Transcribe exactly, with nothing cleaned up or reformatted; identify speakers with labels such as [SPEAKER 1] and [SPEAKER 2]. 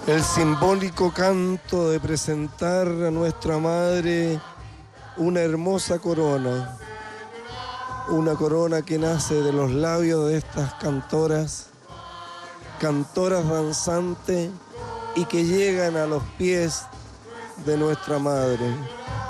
[SPEAKER 1] el simbólico canto de presentar a nuestra madre una hermosa corona, una corona que nace de los labios de estas cantoras, cantoras danzantes y que llegan a los pies de nuestra madre.